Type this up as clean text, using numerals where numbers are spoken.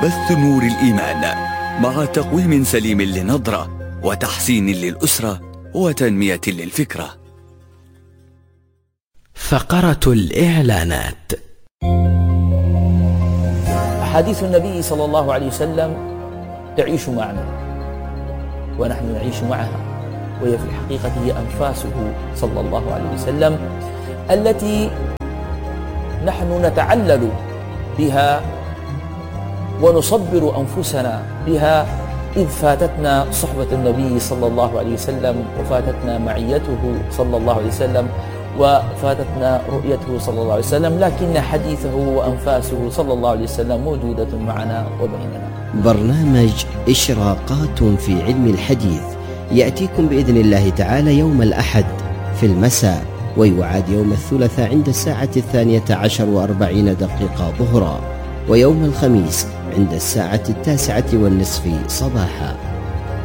بث نور الإيمان مع تقويم سليم للنظرة وتحسين للأسرة وتنمية للفكرة. فقرة الإعلانات. أحاديث النبي صلى الله عليه وسلم تعيش معنا ونحن نعيش معها، وهي في الحقيقة هي أنفاسه صلى الله عليه وسلم التي نحن نتعلل بها ونصبر أنفسنا بها، إذ فاتتنا صحبة النبي صلى الله عليه وسلم، وفاتتنا معيته صلى الله عليه وسلم، وفاتتنا رؤيته صلى الله عليه وسلم، لكن حديثه وأنفاسه صلى الله عليه وسلم موجودة معنا وبيننا. برنامج إشراقات في علم الحديث يأتيكم بإذن الله تعالى يوم الأحد في المساء، ويعاد يوم الثلاثاء عند الساعة 12:40 ظهرا، ويوم الخميس عند الساعة 9:30 صباحا.